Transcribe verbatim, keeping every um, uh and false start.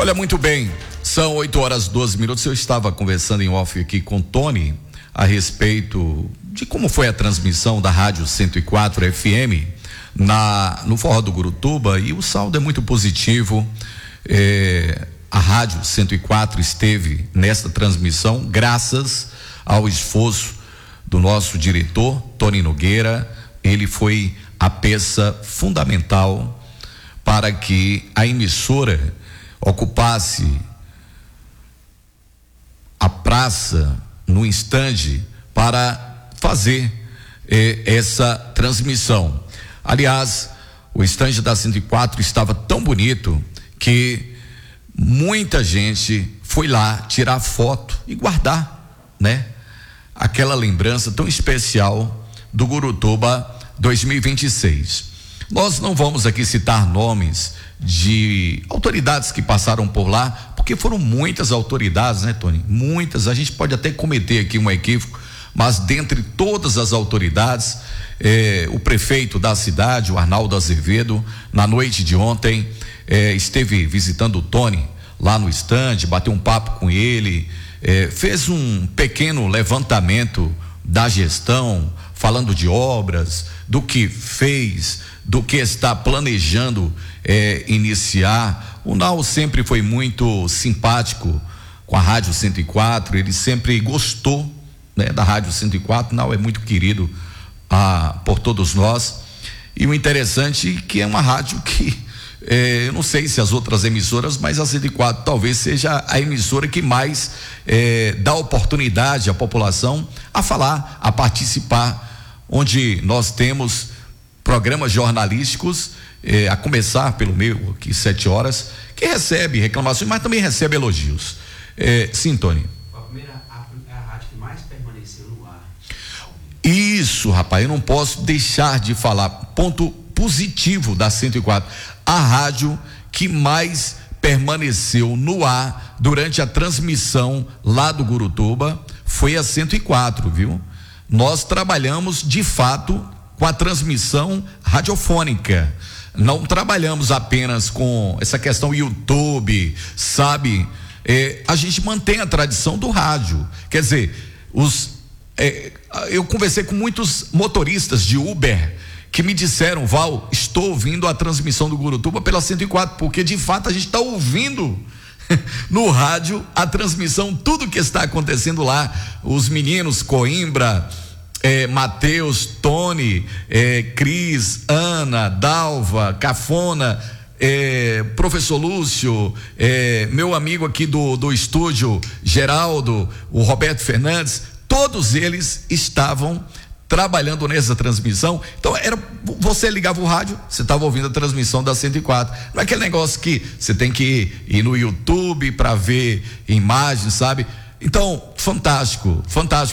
Olha, muito bem, são oito horas e doze minutos. Eu estava conversando em off aqui com o Tony a respeito de como foi a transmissão da Rádio cento e quatro F M na, no Forró do Gurutuba, e o saldo é muito positivo. É, a Rádio cento e quatro esteve nesta transmissão graças ao esforço do nosso diretor, Tony Nogueira. Ele foi a peça fundamental para que a emissora ocupasse a praça no instante para fazer eh, essa transmissão. Aliás, o estande da cento e quatro estava tão bonito que muita gente foi lá tirar foto e guardar, né? Aquela lembrança tão especial do Gurutuba dois mil e vinte e seis. Nós não vamos aqui citar nomes de autoridades que passaram por lá, porque foram muitas autoridades, né, Tony? Muitas. A gente pode até cometer aqui um equívoco, mas dentre todas as autoridades, eh, o prefeito da cidade, o Arnaldo Azevedo, na noite de ontem, eh, esteve visitando o Tony lá no estande, bateu um papo com ele, eh, fez um pequeno levantamento da gestão, falando de obras, do que fez, do que está planejando eh, iniciar. O Nau sempre foi muito simpático com a Rádio cento e quatro, ele sempre gostou, né, da Rádio cento e quatro. O Nau é muito querido ah, por todos nós, e o interessante é que é uma rádio que eh, eu não sei se as outras emissoras, mas a cento e quatro talvez seja a emissora que mais eh, dá oportunidade à população a falar, a participar, onde nós temos programas jornalísticos, eh, a começar pelo meu aqui, sete horas, que recebe reclamações, mas também recebe elogios. Eh, sim, Tony. A primeira, a, a rádio que mais permaneceu no ar. Isso, rapaz, eu não posso deixar de falar. Ponto positivo da cento e quatro. A rádio que mais permaneceu no ar durante a transmissão lá do Gurutuba foi a cento e quatro, viu? Nós trabalhamos de fato com a transmissão radiofônica. Não trabalhamos apenas com essa questão YouTube, sabe? É, a gente mantém a tradição do rádio. Quer dizer, os, é, eu conversei com muitos motoristas de Uber que me disseram: Val, estou ouvindo a transmissão do Gurutuba pela cento e quatro, porque de fato a gente está ouvindo no rádio a transmissão, tudo que está acontecendo lá. Os meninos Coimbra, eh, Matheus, Tony, eh, Cris, Ana, Dalva, Cafona, eh, professor Lúcio, eh, meu amigo aqui do, do estúdio, Geraldo, o Roberto Fernandes, todos eles estavam trabalhando nessa transmissão. Então era, você ligava o rádio, você estava ouvindo a transmissão da cento e quatro. Não é aquele negócio que você tem que ir, ir no YouTube para ver imagens, sabe? Então, fantástico, fantástico.